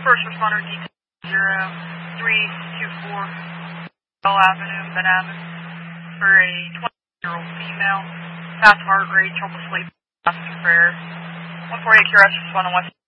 First responder detail 0324 Bell Avenue, Bananas, for a 20-year-old female. Fast heart rate, trouble sleep, asking for air. 148 QRS responding west.